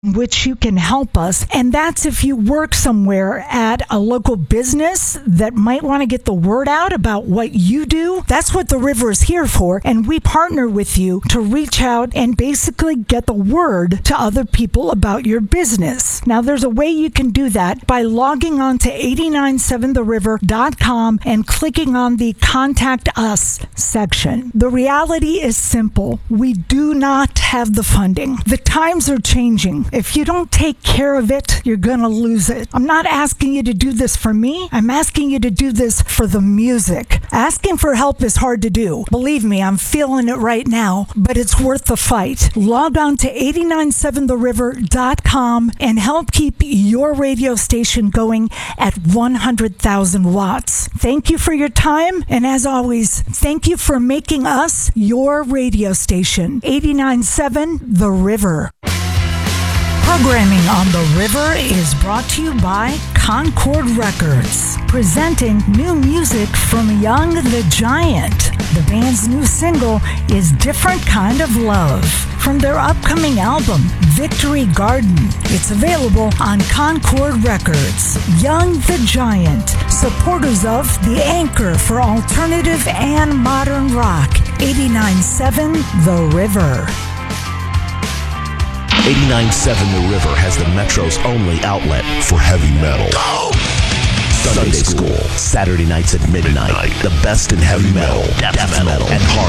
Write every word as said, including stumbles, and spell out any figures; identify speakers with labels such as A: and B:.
A: which you can help us. And that's if you work somewhere at a local business that might want to get the word out about what you do. That's what the River is here for. And we partner with you to reach out and basically get the word to other people about your business. Now, there's a way you can do that by logging on to eight nine seven the river dot com and clicking on the Contact Us section. The reality is simple. We do not have the funding. The times are changing. If you don't take care of it, you're going to lose it. I'm not asking you to do this for me. I'm asking you to do this for the music. Asking for help is hard to do. Believe me, I'm feeling it right now, but it's worth the fight. Log on to eight nine seven the river dot com and help keep your radio station going at one hundred thousand watts. Thank you for your time, and as always, thank you for making us your radio station. eight nine seven The River. Programming on The River is brought to you by Concord Records, presenting new music from Young the Giant. The band's new single is Different Kind of Love from their upcoming album, Victory Garden. It's available on Concord Records. Young the Giant, supporters of the anchor for alternative and modern rock, eight nine seven The River.
B: eighty-nine point seven The River has the Metro's only outlet for heavy metal. Go! Sunday School, Saturday nights at midnight. The best in heavy metal, death metal, and hard